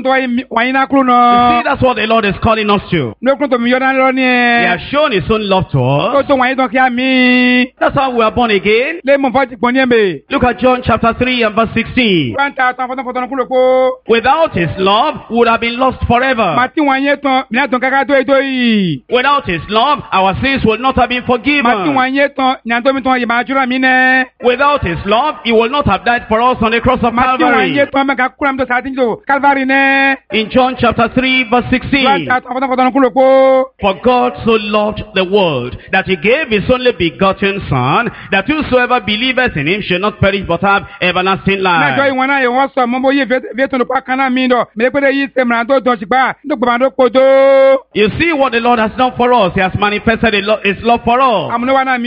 see, that's what the Lord is calling us to. He has shown His own love to us. That's how we are born again. Look at John chapter 3 and verse 16. Without His love, we would have been lost forever. Without His love, our sins will not have been forgiven. Without His love, He will not have died for us on the cross of Calvary. In John chapter 3 verse 16. For God so loved the world that He gave His only begotten Son, that whosoever believeth in Him shall not perish but have everlasting life. You see what the Lord has done for us. He has manifested His love for us. And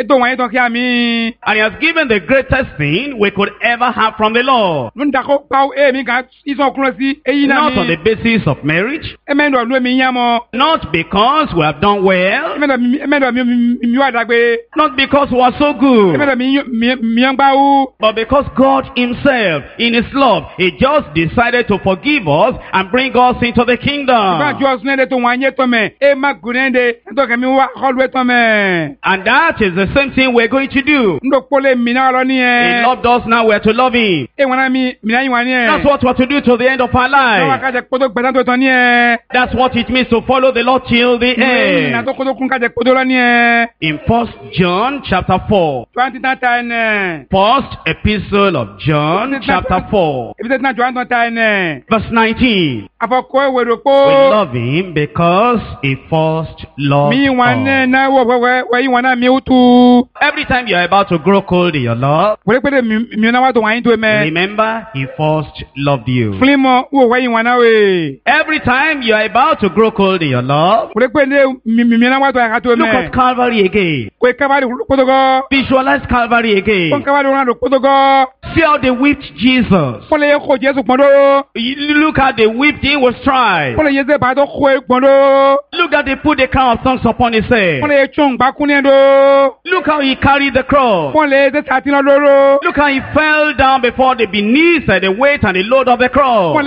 He has given the greatest thing we could ever have from the Lord. Not on the basis of marriage. Not because we have done well. Not because we are so good. But because God Himself, in His love, He just decided to forgive us and bring us into the kingdom. And that is the same thing we're going to do. He loved us, now we're to love Him. That's what we're to do till the end of our life. That's what it means to follow the Lord till the end. In 1 John chapter 4. First epistle of John chapter 4. Verse 19. We love Him because He first loved us. Every time you are about to grow cold in your love, remember He first loved you. Every time you are about to grow cold in your love, look at Calvary again. Visualize Calvary again. See how they whipped Jesus. Look how they whipped Him with stripes. Look how they put the crown of thorns upon His head. Look how He carried the cross. Look how He fell down before beneath the weight and the load of the cross.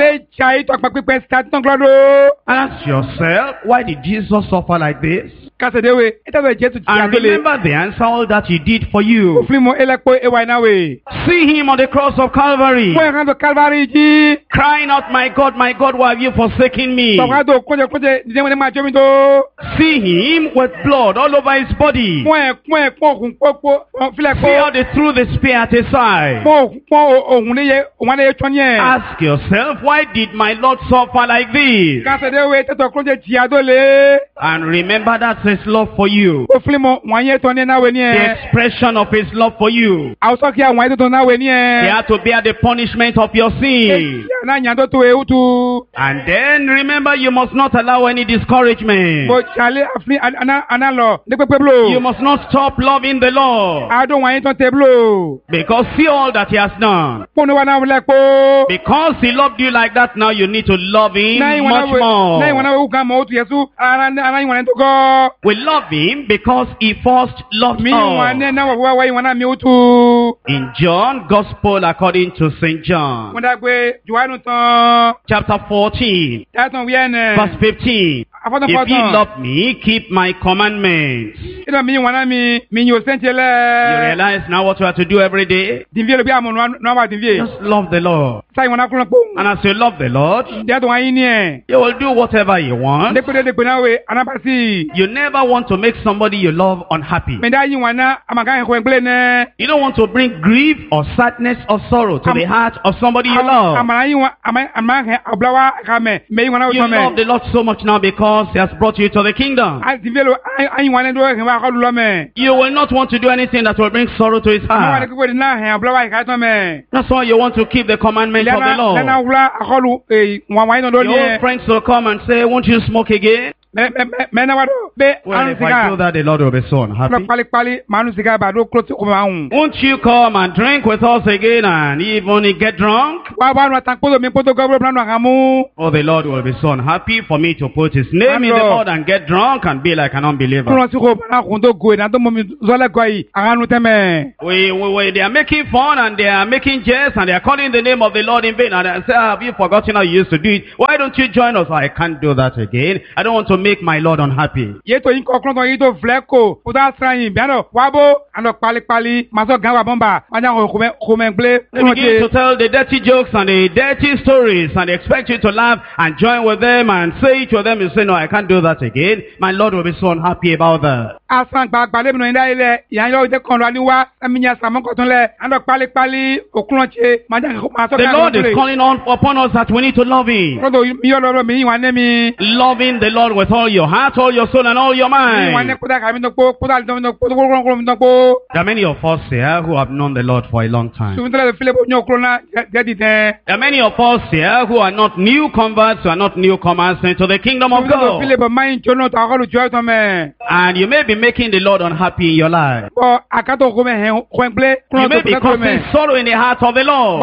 Ask yourself, why did Jesus suffer like this? And remember the answer, all that He did for you. See Him on the cross of Calvary, crying out, my God, why have you forsaken me? See Him with blood all over His body. See how they threw the spear at His side. Ask yourself, why did my Lord suffer like this? And remember, that's His love for you. The expression of His love for you. He had to bear the punishment of your sin. And then remember, you must not allow any discouragement. You must not stop loving the Lord. Because see all that He has done. Because He loved you like that, now you need to love Him much more. We love Him because He first loved us. In John, Gospel according to St. John, chapter 14, verse 15. If ye love me, keep my commandments. You realize now what you have to do every day? Just love the Lord. And as you love the Lord, you will do whatever you want. You never want to make somebody you love unhappy. You don't want to bring grief or sadness or sorrow to the heart of somebody you love. You love the Lord so much now because He has brought you to the kingdom. You will not want to do anything that will bring sorrow to His heart. That's why you want to keep the commandments of the Lord. Your old friends will come and say, won't you smoke again? Well, if I do that, the Lord will be so unhappy. Won't you come and drink with us again and even get drunk? Oh, the Lord will be so unhappy for me to put his name in the Lord and get drunk and be like an unbeliever. They are making fun and they are making jest and they are calling the name of the Lord in vain. And I say, have you forgotten how you used to do it? Why don't you join us? I can't do that again. I don't want to make my Lord unhappy. Let me begin to tell the dirty jokes and the dirty stories and expect you to laugh and join with them and say to them, you say, no, I can't do that again. My Lord will be so unhappy about that. The Lord is calling upon us that we need to love him. Loving the Lord with all your heart, all your soul, and all your mind. There are many of us here who have known the Lord for a long time. There are many of us here who are not new converts, who are not newcomers into the kingdom of God. And you may be making the Lord unhappy in your life. You may be causing sorrow in the heart of the Lord.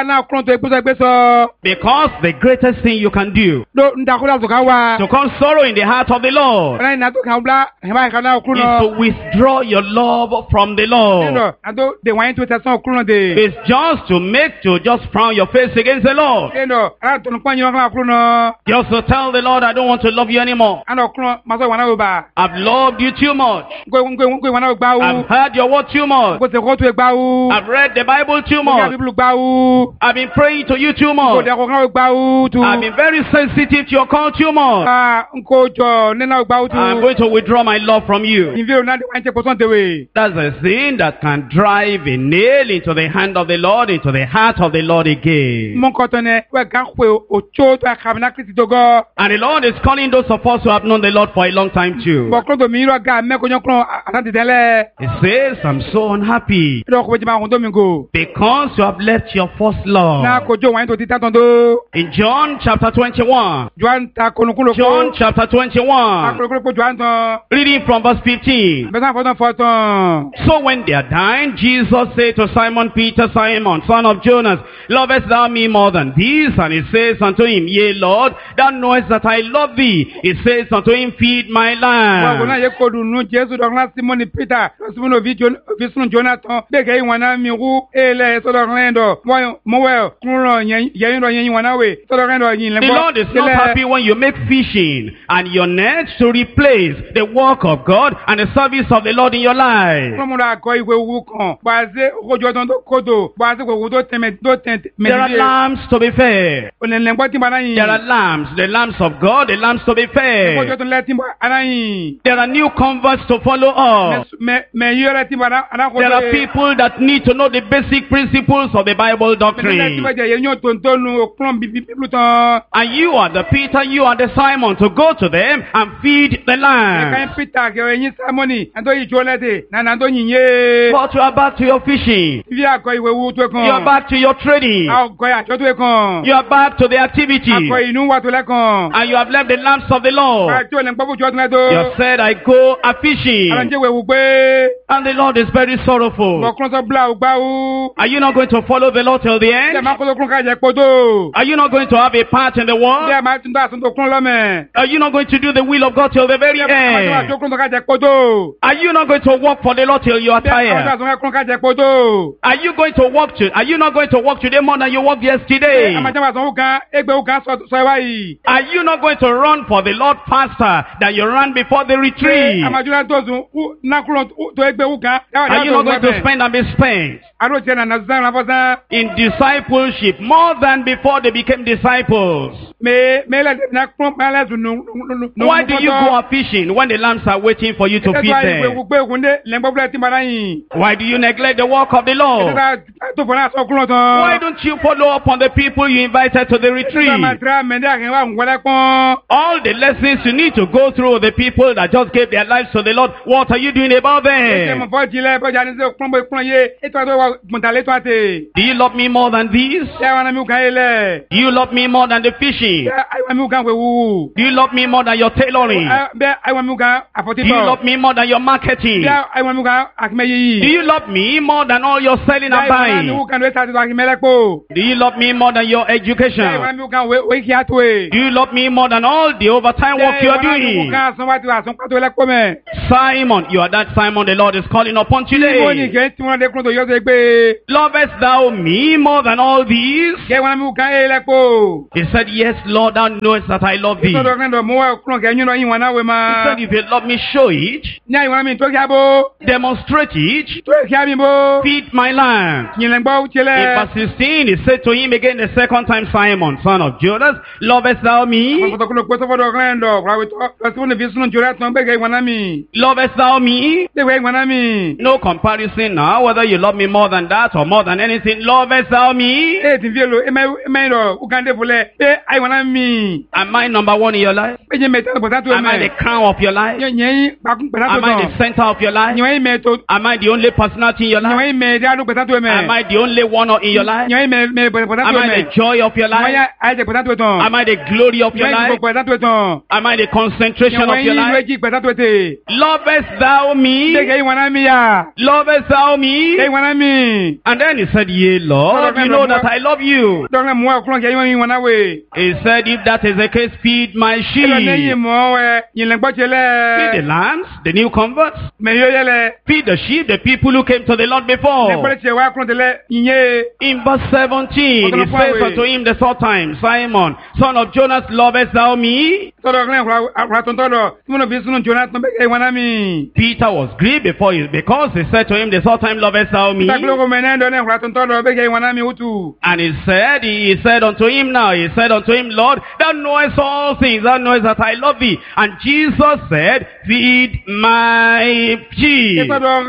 Because the greatest thing you can do to cause sorrow in the heart of the Lord is to withdraw your love from the Lord. It's just to just frown your face against the Lord. Just to tell the Lord, I don't want to love you anymore. I've loved you too much. I've heard your word too much. I've read the Bible too much. I've been praying to you too much. I've been very sensitive to your call too much. I'm going to withdraw my love from you. That's a sin that can drive a nail into the hand of the Lord, into the heart of the Lord again. And the Lord is calling those of us who have known the Lord for a long time too. He says, I'm so unhappy because you have left your first love. In John chapter 21. John chapter 21. Reading from verse 15. So when they are dying, Jesus said to Simon Peter, Simon, son of Jonas, lovest thou me more than these? And he says unto him, Yea, Lord, thou knowest that I love thee. He says unto him, Feed my lambs. The Lord is not happy when you make fishing and your nets to replace the work of God and the service of the Lord in your life. There are lambs to be fed. There are lambs, the lambs of God, the lambs to be fed. There are new converts to follow up. There are people that need to know the basic principles of the Bible doctrine. And you are the Peter, you are the Simon to go to them and feed the lambs. But you are back to your fishing. You are back to your trading. You are back to the activity. And you have left the lambs of the Lord. You have said, I go a fishing. And the Lord is very sorrowful. Are you not going to follow the Lord till the end? Are you not going to have a part in the world? Are you not going to do the will of God till the very end? Are you not going to work for the Lord till you are tired? Are you not going to work today more than you worked yesterday? Are you not going to run for the Lord faster than you ran before the retreat? Are you not going to spend and be spent in discipleship more than before they became disciples? Why do you go a fishing when the lambs are waiting for you to feed them? Why do you neglect the work of the Lord? Why don't you follow up on the people you invited to the retreat? All the lessons you need to go through the people that just gave their lives to the Lord, what are you doing about them? Do you love me more than these? Do you love me more than the fishing? Do you love me more than your tailoring? Do you love me more than your marketing? Do you love me more than all your selling and buying? Do you love me more than your education? Do you love me more than all the overtime work you are doing? Simon, you are that Simon the Lord is calling upon today. Lovest thou me more than all these? He said, yes, Lord, thou knowest that I love thee. He said, if you love me, show it. Demonstrate it. Feed my lamb. In verse 16, he said to him again the second time, Simon, son of Judas, lovest thou me? Lovest thou me? No comparison now, whether you love me more than that or more than anything. Lovest thou me? Am I number one in your life? Am I the crown of your life? Am I the center of your life? Am I the only personality in your life? Am I the only one in your life? Am I the joy of your life? Am I the glory of your life? Am I the concentration of your life? Lovest thou me? Lovest thou me? And then he said, yea, Lord, you know that I love you. He said, if that is the case, feed my sheep. Feed the lambs, the new converts. Feed the sheep, the people who came to the Lord before. In verse 17, he says unto him the third time, Simon, son of Jonas, lovest thou me? Peter was grieved before you because he said to him the third time, lovest thou me? And he said unto him now, he said unto him, Lord, thou knowest all things, thou knowest that I love thee. And Jesus said, feed my sheep.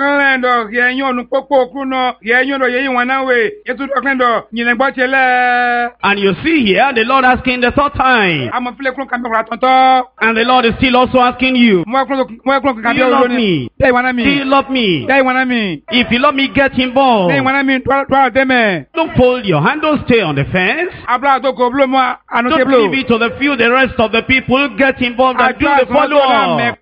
And you see here, the Lord asking the third time. And the Lord is still also asking you, do you love me? Do you love me? If you love me, get involved. Don't fold your hand, don't stay on the fence. Don't leave it to the few, the rest of the people. Get involved and do the follow-up.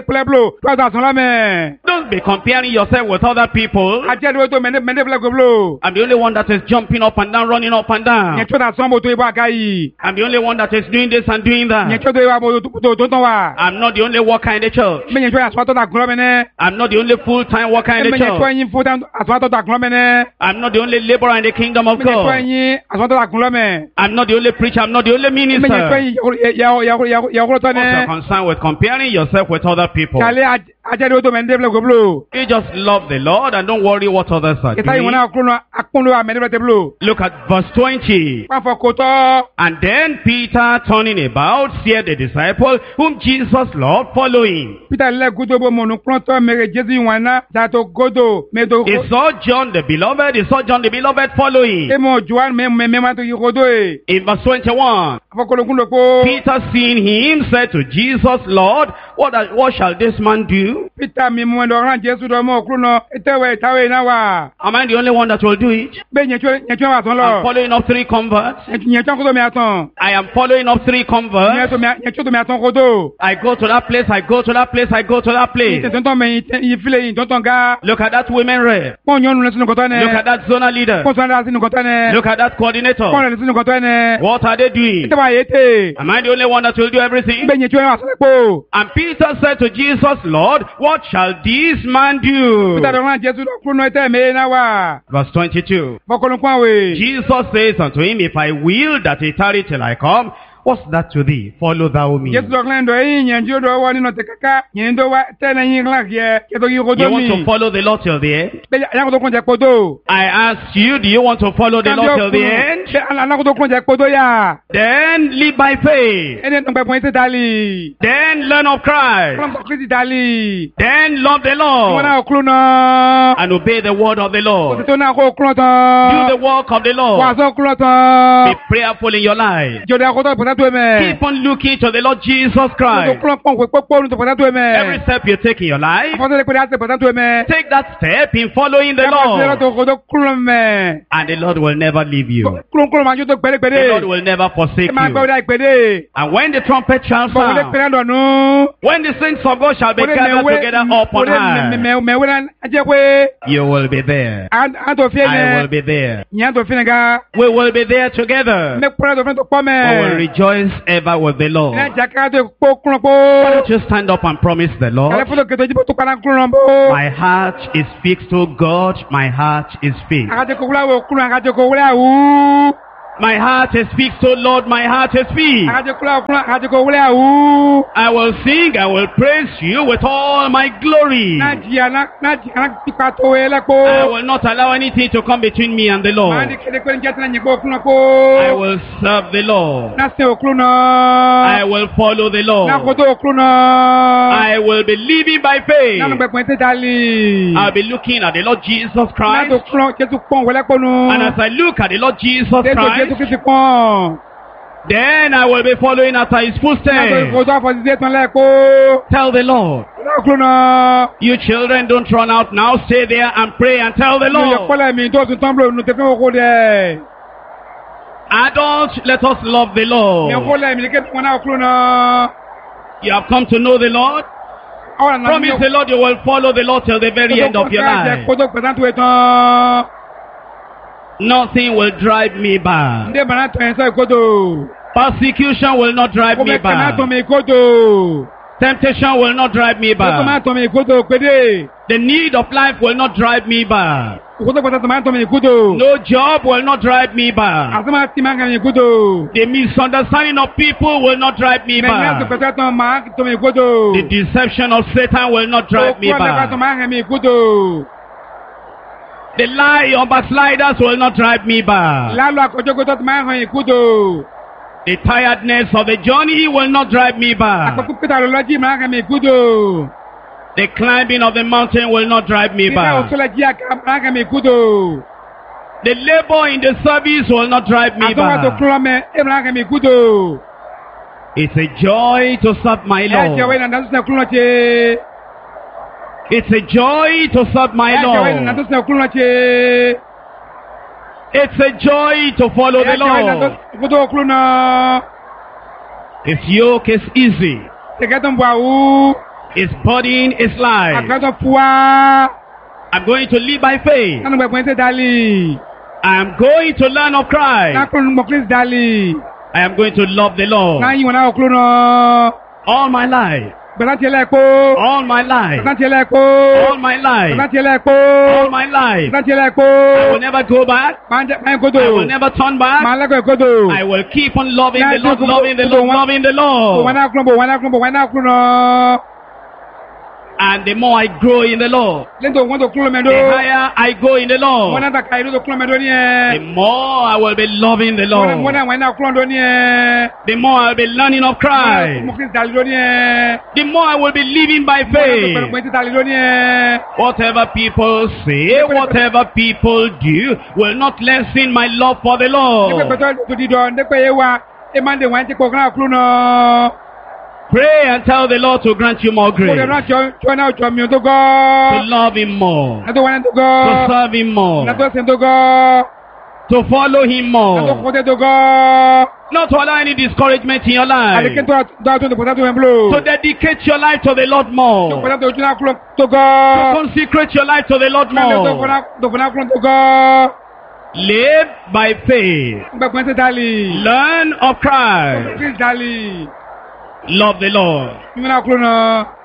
Don't be comparing yourself with other people. I'm the only one that is jumping up and down, running up and down. I'm the only one that is doing this and doing that. I'm not the only worker in the church. I'm not the only full-time worker in the church. I'm not the only laborer in the kingdom of God. I'm not the only preacher. I'm not the only minister. Also concerned with comparing yourself with other people. You just love the Lord and don't worry what others are doing. Look at verse 20. And then Peter, turning about, saw the disciple whom Jesus loved, following. He saw John the beloved. He saw John the beloved following. In verse 21, Peter, seeing him, said to Jesus, Lord, what shall this man do? Am I the only one that will do it? I'm following up 3 converts. I am following up 3 converts. I go to that place, I go to that place, I go to that place. Look at that women rep. Look at that zonal leader. Look at that coordinator. What are they doing? Am I the only one that will do everything? And Peter said to Jesus, Lord, what shall this man do? Verse 22. Jesus says unto him, if I will that he tarry till I come, what's that to thee? Follow thou me. You want to follow the Lord till the end? I ask you, do you want to follow the Lord till the end? Then live by faith. Then learn of Christ. Then love the Lord. And obey the word of the Lord. Do the work of the Lord. Be prayerful in your life. Keep on looking to the Lord Jesus Christ. Every step you take in your life, take that step in following the Lord. And the Lord will never leave you. The Lord will never forsake you. And when the trumpet shall sound, when the saints of God shall be gathered together upon high, you will be there. I will be there. We will be there together. We will rejoice ever with the Lord. Why don't you stand up and promise the Lord? My heart is fixed, oh God, my heart is fixed. My heart is fixed, oh Lord, my heart is fixed. I will sing, I will praise you with all my glory. I will not allow anything to come between me and the Lord. I will serve the Lord. I will follow the Lord. I will be living by faith. I'll be looking at the Lord Jesus Christ. And as I look at the Lord Jesus Christ, then I will be following after his footsteps. Tell the Lord. You children, don't run out now. Stay there and pray and tell the Lord. Adults, let us love the Lord. You have come to know the Lord. Promise the Lord you will follow the Lord till the very end of your life. Nothing will drive me back. Persecution will not drive me back. Temptation will not drive me back. The need of life will not drive me back. No job will not drive me back. The misunderstanding of people will not drive me back. The deception of Satan will not drive me back. The lie of backsliders will not drive me back. The tiredness of the journey will not drive me back. The climbing of the mountain will not drive me back. The labor in the service will not drive me back. It's a joy to serve my Lord. It's a joy to serve my Lord. It's a joy to follow the Lord. His yoke is easy. His burden is light. I'm going to live by faith. I'm going to learn of Christ. I am going to love the Lord all my life. All my life. All my life. All my life. I will never go back. I will never turn back. I will keep on loving the Lord, loving the Lord, loving the Lord. And the more I grow in the Lord, the higher I go in the Lord, the more I will be loving the Lord, the more I will be learning of Christ, the more I will be living by faith. Whatever people say, whatever people do, will not lessen my love for the Lord. Pray and tell the Lord to grant you more grace. To love him more. To serve him more. To follow him more. Not to allow any discouragement in your life. To dedicate your life to the Lord more. To consecrate your life to the Lord more. Live by faith. Learn of Christ. Love the Lord.